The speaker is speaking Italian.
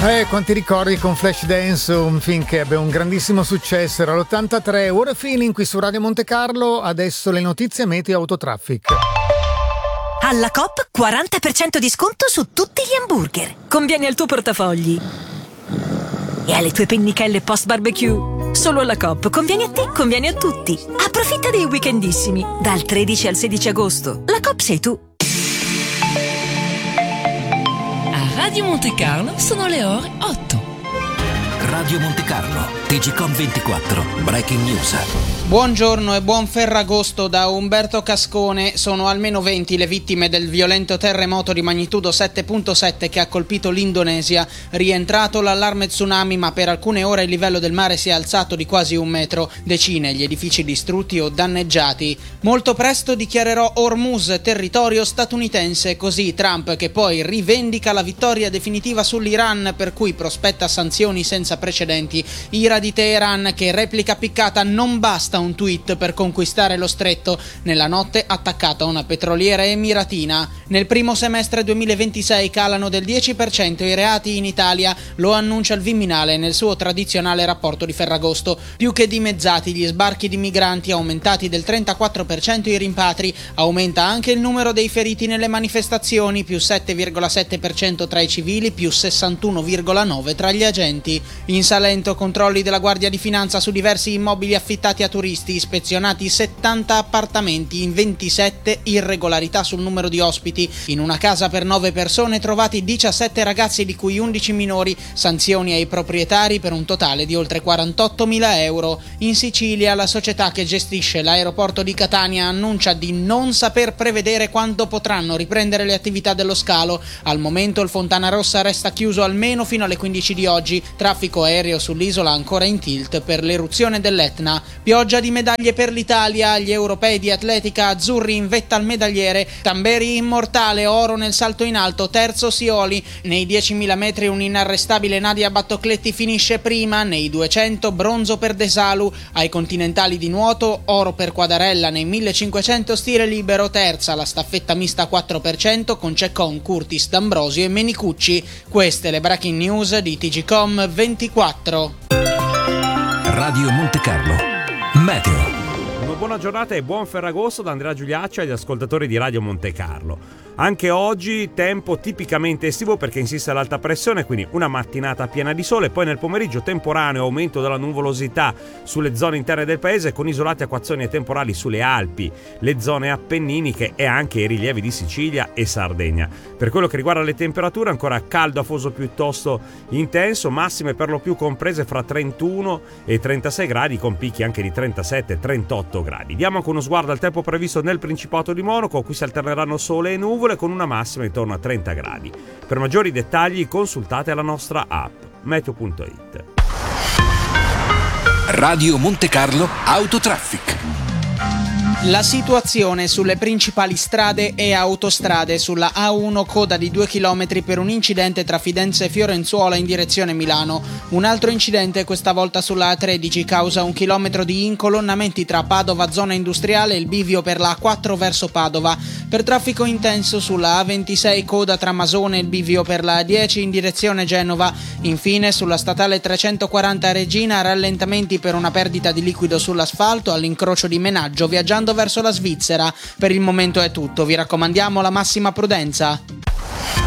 Quanti ricordi con Flashdance, un film che ebbe un grandissimo successo, era l'83. Ora Feeling qui su Radio Monte Carlo, adesso le notizie meteo autotraffic. Alla Coop 40% di sconto su tutti gli hamburger. Conviene al tuo portafogli e alle tue pennichelle post barbecue. Solo alla Coop, conviene a te, conviene a tutti. Approfitta dei weekendissimi dal 13 al 16 agosto. La Coop sei tu. A Radio Monte Carlo sono le ore 8. Radio Monte Carlo, TGcom 24, Breaking News. Buongiorno e buon Ferragosto da Umberto Cascone. Sono almeno 20 le vittime del violento terremoto di magnitudo 7.7 che ha colpito l'Indonesia. Rientrato l'allarme tsunami, ma per alcune ore il livello del mare si è alzato di quasi 1 metro. Decine gli edifici distrutti o danneggiati. Molto presto dichiarerò Hormuz territorio statunitense, così Trump, che poi rivendica la vittoria definitiva sull'Iran, per cui prospetta sanzioni senza precedenti. Ira di Teheran, che replica piccata: non basta un tweet per conquistare lo stretto. Nella notte attaccata una petroliera emiratina. Nel primo semestre 2026 calano del 10% i reati in Italia, lo annuncia il Viminale nel suo tradizionale rapporto di Ferragosto. Più che dimezzati gli sbarchi di migranti, aumentati del 34% i rimpatri, aumenta anche il numero dei feriti nelle manifestazioni, più 7,7% tra i civili, più 61,9% tra gli agenti. In Salento controlli della Guardia di Finanza su diversi immobili affittati a turisti, ispezionati 70 appartamenti, in 27 irregolarità sul numero di ospiti. In una casa per 9 persone trovati 17 ragazzi, di cui 11 minori, sanzioni ai proprietari per un totale di oltre 48.000 euro. In Sicilia la società che gestisce l'aeroporto di Catania annuncia di non saper prevedere quando potranno riprendere le attività dello scalo. Al momento il Fontana Rossa resta chiuso almeno fino alle 15 di oggi, traffico aereo sull'isola ancora in tilt per l'eruzione dell'Etna. Pioggia di medaglie per l'Italia, agli europei di atletica azzurri in vetta al medagliere, Tamberi immortale, oro nel salto in alto, terzo Sioli, nei 10.000 metri un inarrestabile Nadia Battocletti finisce prima, nei 200 bronzo per De Salu, ai continentali di nuoto oro per Quadarella, nei 1500 stile libero, terza la staffetta mista 4% con Ceccon, Curtis, D'Ambrosio e Menicucci. Queste le breaking news di TGcom 24. Radio Monte Carlo, meteo. Una buona giornata e buon Ferragosto da Andrea Giuliaccio e agli ascoltatori di Radio Monte Carlo. Anche oggi tempo tipicamente estivo perché insiste l'alta pressione, quindi una mattinata piena di sole, poi nel pomeriggio temporaneo aumento della nuvolosità sulle zone interne del paese con isolate acquazzoni e temporali sulle Alpi, le zone appenniniche e anche i rilievi di Sicilia e Sardegna. Per quello che riguarda le temperature, ancora caldo afoso piuttosto intenso, massime per lo più comprese fra 31 e 36 gradi con picchi anche di 37-38 gradi. Diamo anche uno sguardo al tempo previsto nel Principato di Monaco, qui si alterneranno sole e nuvole con una massima intorno a 30 gradi. Per maggiori dettagli consultate la nostra app meteo.it. Radio Monte Carlo Autotraffic. La situazione sulle principali strade e autostrade: sulla A1 coda di 2 km per un incidente tra Fidenza e Fiorenzuola in direzione Milano. Un altro incidente, questa volta sulla A13, causa 1 chilometro di incolonnamenti tra Padova zona industriale e il bivio per la A4 verso Padova. Per traffico intenso sulla A26 coda tra Masone e il bivio per la A10 in direzione Genova. Infine sulla statale 340 Regina rallentamenti per una perdita di liquido sull'asfalto all'incrocio di Menaggio viaggiando verso la Svizzera. Per il momento è tutto, vi raccomandiamo la massima prudenza.